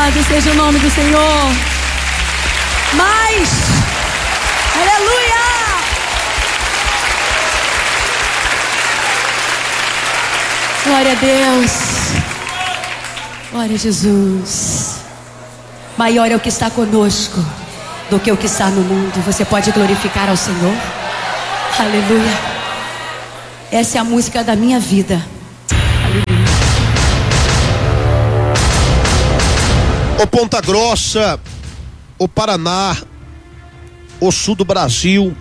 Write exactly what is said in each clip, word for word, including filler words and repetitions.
Louvado seja o nome do Senhor. Mais. Aleluia. Glória a Deus. Glória a Jesus. Maior é o que está conosco do que o que está no mundo. Você pode glorificar ao Senhor? Aleluia. Essa é a música da minha vida. Aleluia. O Ponta Grossa, o Paraná, o sul do Brasil,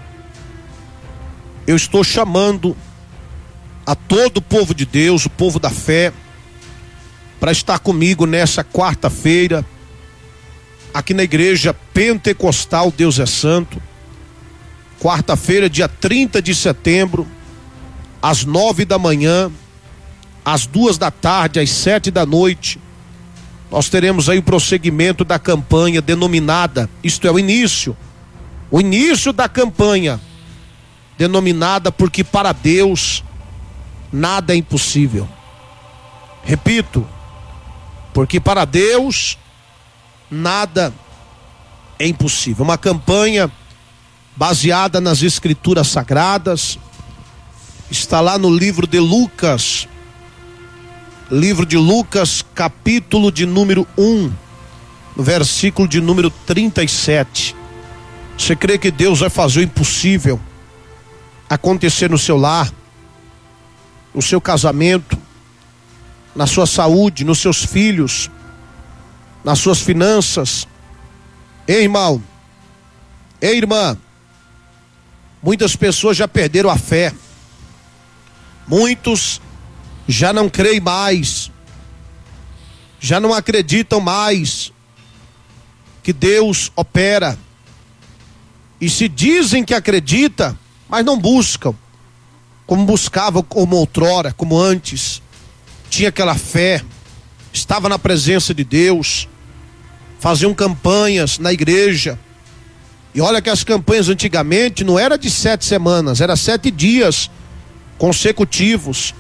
eu estou chamando a todo o povo de Deus, o povo da fé, para estar comigo nessa quarta-feira, aqui na igreja Pentecostal Deus é Santo. Quarta-feira, dia trinta de setembro, às nove da manhã, às duas da tarde, às sete da noite, nós teremos aí o prosseguimento da campanha denominada, isto é o início, o início da campanha, denominada Porque para Deus nada é impossível. Repito, porque para Deus nada é impossível. Uma campanha baseada nas escrituras sagradas, está lá no livro de Lucas, livro de Lucas, capítulo de número um, no versículo de número trinta e sete. Você crê que Deus vai fazer o impossível acontecer no seu lar, no seu casamento, na sua saúde, nos seus filhos, nas suas finanças? Ei, irmão, ei, irmã, muitas pessoas já perderam a fé, muitos já não creem mais, já não acreditam mais que Deus opera, e se dizem que acredita, mas não buscam como buscavam, como outrora, como antes. Tinha aquela fé, estava na presença de Deus, faziam campanhas na igreja. E olha que as campanhas antigamente não era de sete semanas, era sete dias consecutivos.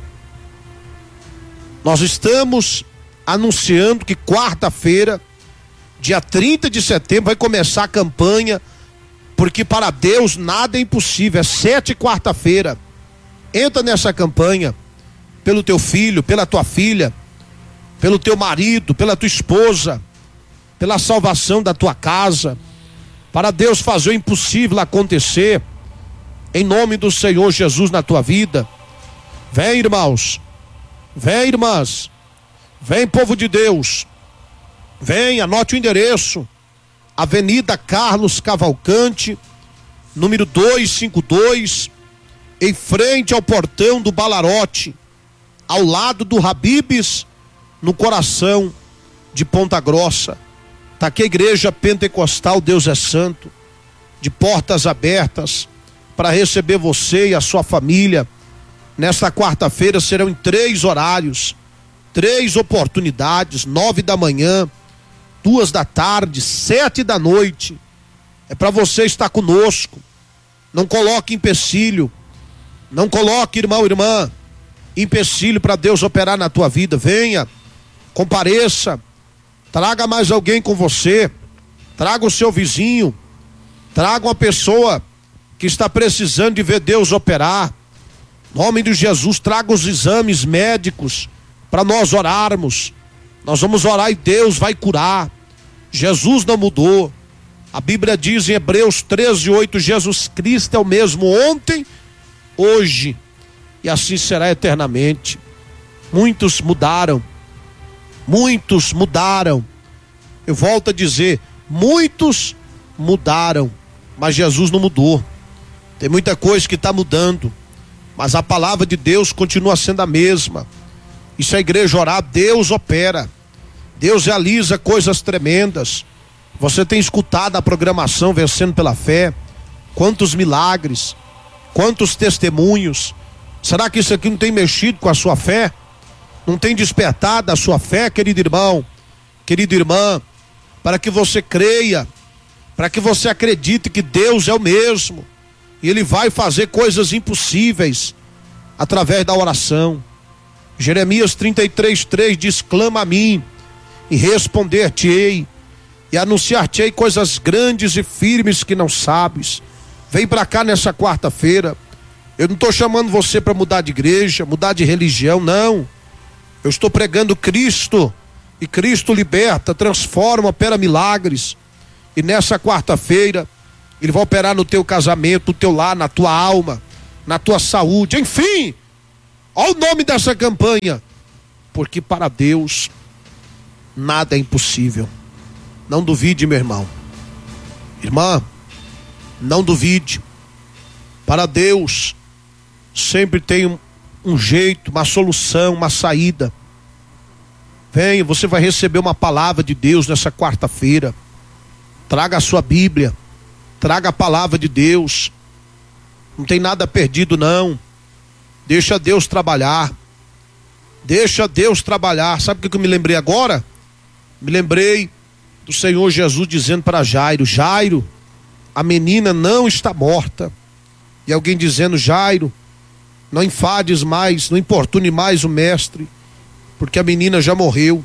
Nós estamos anunciando que quarta-feira, dia trinta de setembro, vai começar a campanha Porque para Deus nada é impossível. É sete quarta-feira. Entra nessa campanha pelo teu filho, pela tua filha, pelo teu marido, pela tua esposa, pela salvação da tua casa, para Deus fazer o impossível acontecer, em nome do Senhor Jesus na tua vida. Vem, irmãos, vem, irmãs, vem, povo de Deus, vem, anote o endereço: Avenida Carlos Cavalcante, número duzentos e cinquenta e dois, em frente ao portão do Balarote, ao lado do Habib's, no coração de Ponta Grossa. Está aqui a igreja Pentecostal Deus é Santo, de portas abertas para receber você e a sua família. Nesta quarta-feira serão em três horários, três oportunidades: nove da manhã, duas da tarde, sete da noite. É para você estar conosco. Não coloque empecilho, não coloque, irmão, irmã, empecilho para Deus operar na tua vida. Venha, compareça, traga mais alguém com você, traga o seu vizinho, traga uma pessoa que está precisando de ver Deus operar. Em nome de Jesus, traga os exames médicos para nós orarmos. Nós vamos orar e Deus vai curar. Jesus não mudou. A Bíblia diz em Hebreus treze, oito, Jesus Cristo é o mesmo ontem, hoje e assim será eternamente. Muitos mudaram, muitos mudaram. Eu volto a dizer, muitos mudaram, mas Jesus não mudou. Tem muita coisa que está mudando, mas a palavra de Deus continua sendo a mesma. E se a igreja orar, Deus opera, Deus realiza coisas tremendas. Você tem escutado a programação Vencendo pela Fé? Quantos milagres, quantos testemunhos. Será que isso aqui não tem mexido com a sua fé? Não tem despertado a sua fé, querido irmão, querida irmã, para que você creia, para que você acredite que Deus é o mesmo e Ele vai fazer coisas impossíveis através da oração. Jeremias trinta e três, três diz: clama a mim e responder-te-ei, e anunciar-te-ei coisas grandes e firmes que não sabes. Vem para cá nessa quarta-feira. Eu não estou chamando você para mudar de igreja, mudar de religião, não. Eu estou pregando Cristo, e Cristo liberta, transforma, opera milagres. E nessa quarta-feira Ele vai operar no teu casamento, no teu lar, na tua alma, na tua saúde, enfim. Olha o nome dessa campanha. Porque para Deus nada é impossível. Não duvide, meu irmão. Irmã, não duvide. Para Deus sempre tem um, um jeito, uma solução, uma saída. Venha, você vai receber uma palavra de Deus nessa quarta-feira. Traga a sua Bíblia, traga a palavra de Deus. Não tem nada perdido, não. Deixa Deus trabalhar. Deixa Deus trabalhar. Sabe o que eu me lembrei agora? Me lembrei do Senhor Jesus dizendo para Jairo: Jairo, a menina não está morta. E alguém dizendo: Jairo, não enfades mais, não importune mais o mestre, porque a menina já morreu.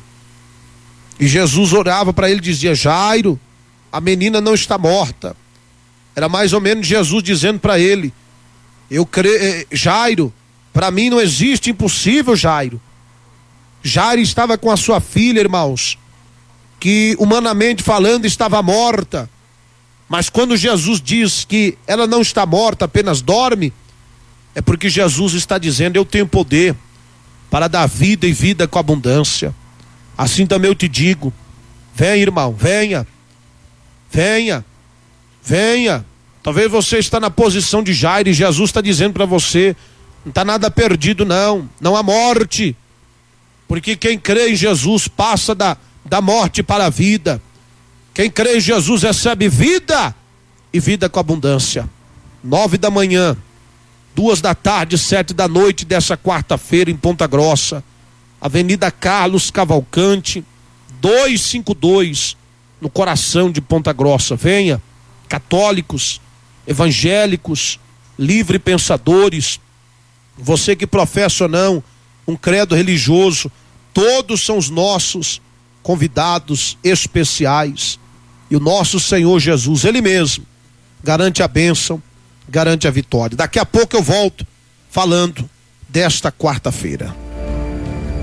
E Jesus orava para ele e dizia: Jairo, a menina não está morta. Era mais ou menos Jesus dizendo para ele: eu creio, Jairo, para mim não existe impossível, Jairo. Jairo estava com a sua filha, irmãos, que humanamente falando estava morta. Mas quando Jesus diz que ela não está morta, apenas dorme, é porque Jesus está dizendo: eu tenho poder para dar vida e vida com abundância. Assim também eu te digo: venha, irmão, venha, venha, venha. Talvez você está na posição de Jairo e Jesus está dizendo para você: não está nada perdido, não, não há morte, porque quem crê em Jesus passa da, da morte para a vida. Quem crê em Jesus recebe vida e vida com abundância. Nove da manhã, duas da tarde, sete da noite dessa quarta-feira em Ponta Grossa, Avenida Carlos Cavalcante, duzentos e cinquenta e dois, no coração de Ponta Grossa. Venha, católicos, evangélicos, livre pensadores, você que professa ou não um credo religioso, todos são os nossos convidados especiais. E o nosso Senhor Jesus, Ele mesmo, garante a bênção, garante a vitória. Daqui a pouco eu volto falando desta quarta-feira.